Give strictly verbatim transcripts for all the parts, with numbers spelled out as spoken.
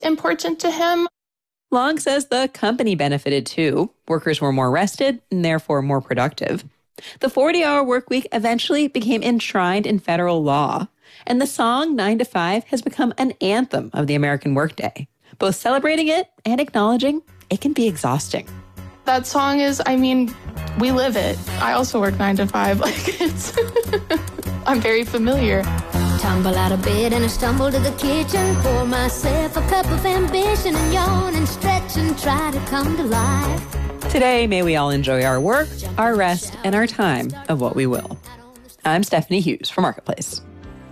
important to him. Long says the company benefited too. Workers were more rested and therefore more productive. The forty-hour work week eventually became enshrined in federal law, and the song nine to five has become an anthem of the American workday, both celebrating it and acknowledging it can be exhausting. That song is, I mean, we live it. I also work nine to five. Like, it's, I'm very familiar. Tumble out of bed and I stumble to the kitchen, pour myself a cup of ambition and yawn and stretch and try to come to life. Today, may we all enjoy our work, our rest, and our time of what we will. I'm Stephanie Hughes for Marketplace.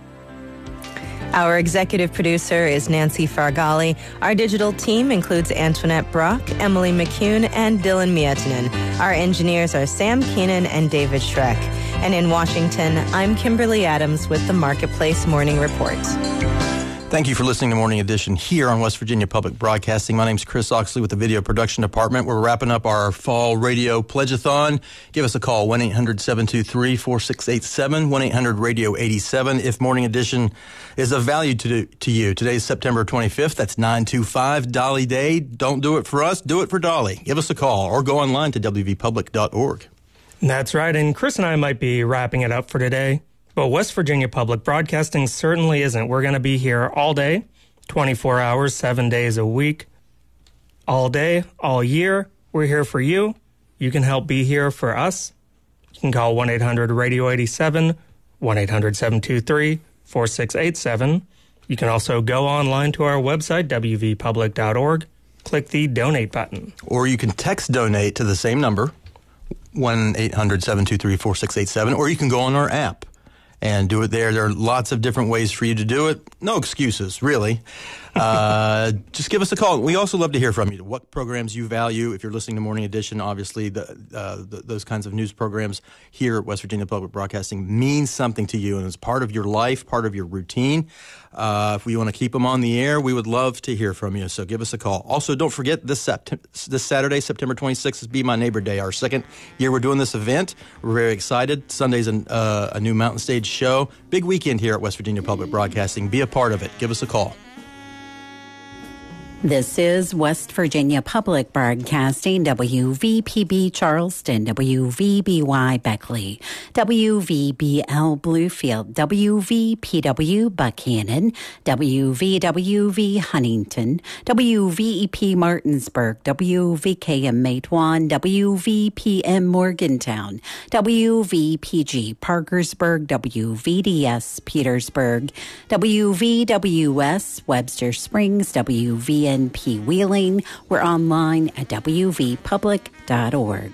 Our executive producer is Nancy Fargali. Our digital team includes Antoinette Brock, Emily McCune, and Dylan Mietinen. Our engineers are Sam Keenan and David Schreck. And in Washington, I'm Kimberly Adams with the Marketplace Morning Report. Thank you for listening to Morning Edition here on West Virginia Public Broadcasting. My name's Chris Oxley with the Video Production Department. We're wrapping up our fall radio pledge-a-thon. Give us a call, one eight hundred seven two three four six eight seven, one eight hundred radio eighty-seven. If Morning Edition is of value to, to you, today's September twenty-fifth. That's nine two five Dolly Day. Don't do it for us, do it for Dolly. Give us a call or go online to w v public dot org. That's right, and Chris and I might be wrapping it up for today. But West Virginia Public Broadcasting certainly isn't. We're going to be here all day, twenty-four hours, seven days a week. All day, all year, we're here for you. You can help be here for us. You can call one eight hundred radio eighty-seven, one eight hundred seven two three four six eight seven. You can also go online to our website, w v public dot org, click the donate button. Or you can text donate to the same number, one eight hundred seven two three four six eight seven, or you can go on our app and do it there. There are lots of different ways for you to do it. No excuses, really. Uh, just give us a call. We also love to hear from you. What programs you value. If you're listening to Morning Edition, obviously the, uh, the, those kinds of news programs here at West Virginia Public Broadcasting mean something to you, and it's part of your life, part of your routine. Uh, if we want to keep them on the air, we would love to hear from you, so give us a call. Also, don't forget, this, Sept- this Saturday, September twenty-sixth, is Be My Neighbor Day, our second year we're doing this event. We're very excited. Sunday's an, uh, a new Mountain Stage show. Big weekend here at West Virginia Public Broadcasting. Be a part of it. Give us a call. This is West Virginia Public Broadcasting, W V P B Charleston, W V B Y Beckley, W V B L Bluefield, W V P W Buchanan, W V W V Huntington, W V E P Martinsburg, W V K M Matewan, W V P M Morgantown, W V P G Parkersburg, W V D S Petersburg, W V W S Webster Springs, W V N P Wheeling. We're online at w v public dot org.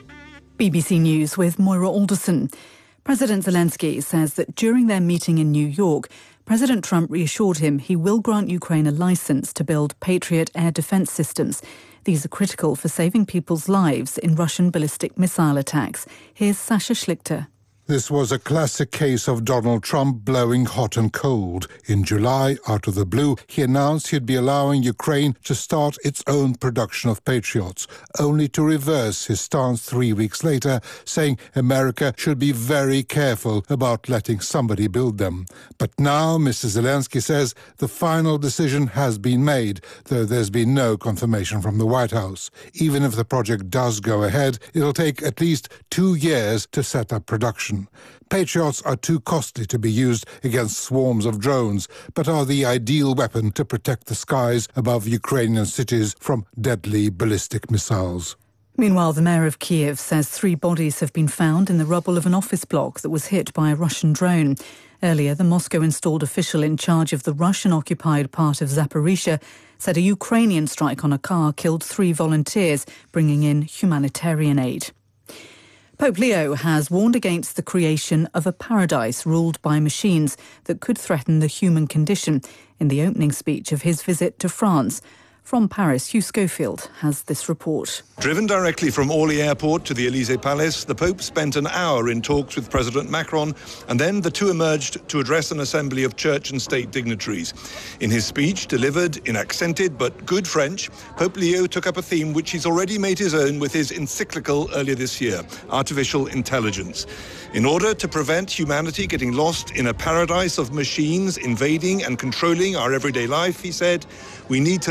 B B C News with Moira Alderson. President Zelensky says that during their meeting in New York, President Trump reassured him he will grant Ukraine a license to build Patriot air defense systems. These are critical for saving people's lives in Russian ballistic missile attacks. Here's Sasha Schlichter. This was a classic case of Donald Trump blowing hot and cold. In July, out of the blue, he announced he'd be allowing Ukraine to start its own production of Patriots, only to reverse his stance three weeks later, saying America should be very careful about letting somebody build them. But now, Mister Zelensky says the final decision has been made, though there's been no confirmation from the White House. Even if the project does go ahead, it'll take at least two years to set up production. Patriots are too costly to be used against swarms of drones, but are the ideal weapon to protect the skies above Ukrainian cities from deadly ballistic missiles. Meanwhile, the mayor of Kiev says three bodies have been found in the rubble of an office block that was hit by a Russian drone. Earlier, the Moscow-installed official in charge of the Russian-occupied part of Zaporizhia said a Ukrainian strike on a car killed three volunteers, bringing in humanitarian aid. Pope Leo has warned against the creation of a paradise ruled by machines that could threaten the human condition in the opening speech of his visit to France. From Paris, Hugh Schofield has this report. Driven directly from Orly Airport to the Élysée Palace, the Pope spent an hour in talks with President Macron, and then the two emerged to address an assembly of church and state dignitaries. In his speech, delivered in accented but good French, Pope Leo took up a theme which he's already made his own with his encyclical earlier this year, artificial intelligence. In order to prevent humanity getting lost in a paradise of machines invading and controlling our everyday life, he said, we need to